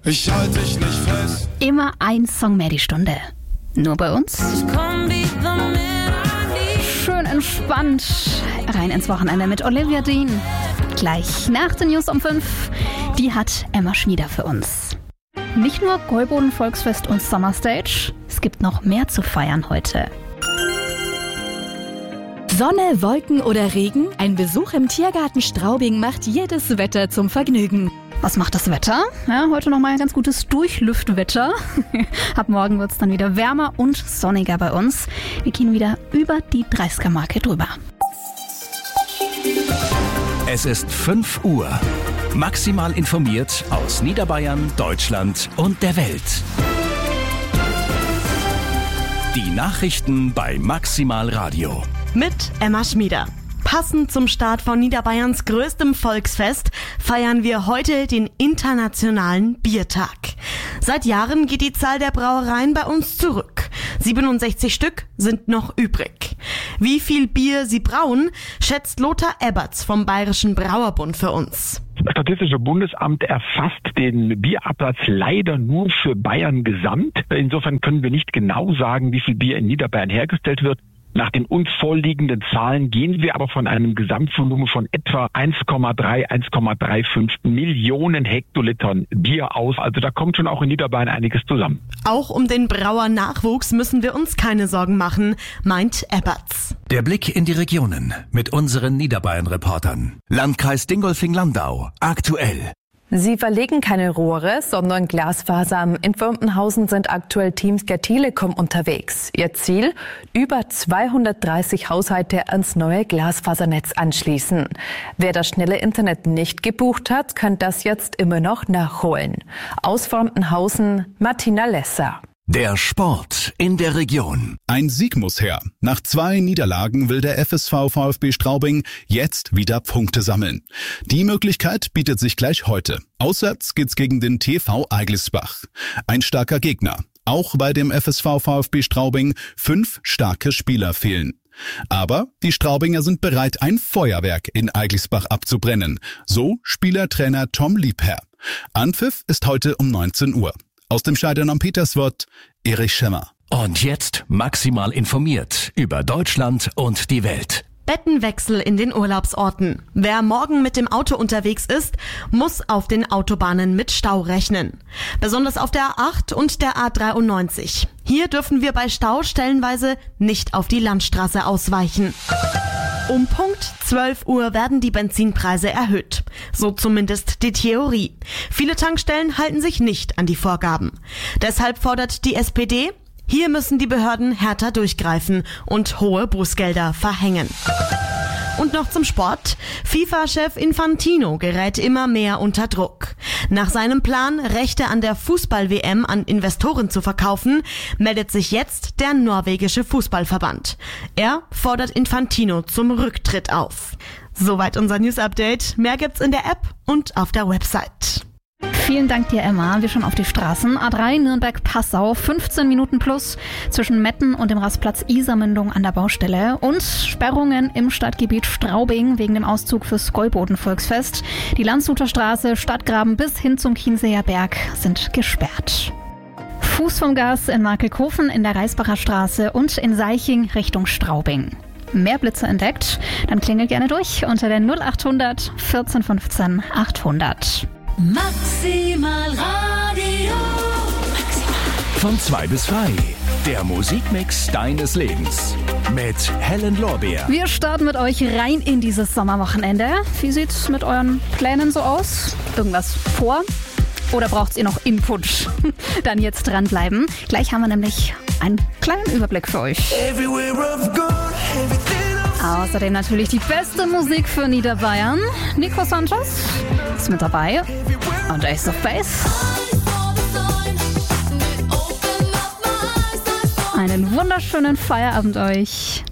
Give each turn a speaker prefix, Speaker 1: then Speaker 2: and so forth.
Speaker 1: Ich halte dich nicht fest.
Speaker 2: Immer ein Song mehr die Stunde. Nur bei uns. Schön entspannt rein ins Wochenende mit Olivia Dean. Gleich nach den News um 5. Die hat Emma Schmieder für uns. Nicht nur Gäuboden Volksfest und Summer Stage. Es gibt noch mehr zu feiern heute.
Speaker 3: Sonne, Wolken oder Regen? Ein Besuch im Tiergarten Straubing macht jedes Wetter zum Vergnügen.
Speaker 2: Was macht das Wetter? Ja, heute nochmal ein ganz gutes Durchlüftwetter. Ab morgen wird es dann wieder wärmer und sonniger bei uns. Wir gehen wieder über die 30er-Marke drüber.
Speaker 4: Es ist 5 Uhr. Maximal informiert aus Niederbayern, Deutschland und der Welt. Die Nachrichten bei Maximal Radio.
Speaker 5: Mit Emma Schmieder. Passend zum Start von Niederbayerns größtem Volksfest feiern wir heute den Internationalen Biertag. Seit Jahren geht die Zahl der Brauereien bei uns zurück. 67 Stück sind noch übrig. Wie viel Bier sie brauen, schätzt Lothar Eberts vom Bayerischen Brauerbund für uns.
Speaker 6: Das Statistische Bundesamt erfasst den Bierabsatz leider nur für Bayern gesamt. Insofern können wir nicht genau sagen, wie viel Bier in Niederbayern hergestellt wird. Nach den uns vorliegenden Zahlen gehen wir aber von einem Gesamtvolumen von etwa 1,35 Millionen Hektolitern Bier aus. Also da kommt schon auch in Niederbayern einiges zusammen.
Speaker 5: Auch um den Brauernachwuchs müssen wir uns keine Sorgen machen, meint Eberts.
Speaker 4: Der Blick in die Regionen mit unseren Niederbayern-Reportern. Landkreis Dingolfing-Landau. Aktuell.
Speaker 7: Sie verlegen keine Rohre, sondern Glasfaser. In Firmenhausen sind aktuell Teams der Telekom unterwegs. Ihr Ziel? Über 230 Haushalte ans neue Glasfasernetz anschließen. Wer das schnelle Internet nicht gebucht hat, kann das jetzt immer noch nachholen. Aus Firmenhausen, Martina Lesser.
Speaker 4: Der Sport in der Region.
Speaker 8: Ein Sieg muss her. Nach 2 Niederlagen will der FSV VfB Straubing jetzt wieder Punkte sammeln. Die Möglichkeit bietet sich gleich heute. Auswärts geht's gegen den TV Eiglisbach. Ein starker Gegner. Auch bei dem FSV VfB Straubing 5 starke Spieler fehlen. Aber die Straubinger sind bereit, ein Feuerwerk in Eiglisbach abzubrennen. So Spielertrainer Tom Liebherr. Anpfiff ist heute um 19 Uhr. Aus dem Stadion am Peterswort, Erich Schemmer.
Speaker 4: Und jetzt maximal informiert über Deutschland und die Welt.
Speaker 5: Bettenwechsel in den Urlaubsorten. Wer morgen mit dem Auto unterwegs ist, muss auf den Autobahnen mit Stau rechnen. Besonders auf der A8 und der A93. Hier dürfen wir bei Stau stellenweise nicht auf die Landstraße ausweichen. Um Punkt 12 Uhr werden die Benzinpreise erhöht. So zumindest die Theorie. Viele Tankstellen halten sich nicht an die Vorgaben. Deshalb fordert die SPD, hier müssen die Behörden härter durchgreifen und hohe Bußgelder verhängen. Und noch zum Sport. FIFA-Chef Infantino gerät immer mehr unter Druck. Nach seinem Plan, Rechte an der Fußball-WM an Investoren zu verkaufen, meldet sich jetzt der norwegische Fußballverband. Er fordert Infantino zum Rücktritt auf. Soweit unser News-Update. Mehr gibt's in der App und auf der Website.
Speaker 2: Vielen Dank dir, Emma. Wir schauen auf die Straßen. A3 Nürnberg-Passau, 15 Minuten plus zwischen Metten und dem Rastplatz Isarmündung an der Baustelle. Und Sperrungen im Stadtgebiet Straubing wegen dem Auszug fürs Gäuboden-Volksfest. Die Landshuter Straße, Stadtgraben bis hin zum Chiemseer Berg sind gesperrt. Fuß vom Gas in Markelkofen, in der Reisbacher Straße und in Seiching Richtung Straubing. Mehr Blitze entdeckt? Dann klingelt gerne durch unter der 0800 14 15 800.
Speaker 9: Maximal Radio.
Speaker 4: Von 2 bis 3. Der Musikmix deines Lebens. Mit Helen Lorbeer.
Speaker 2: Wir starten mit euch rein in dieses Sommerwochenende. Wie sieht's mit euren Plänen so aus? Irgendwas vor? Oder braucht's ihr noch Input? Dann jetzt dranbleiben. Gleich haben wir nämlich einen kleinen Überblick für euch. Außerdem natürlich die beste Musik für Niederbayern. Nico Sanchez ist mit dabei. Und Ace of Base. Einen wunderschönen Feierabend euch.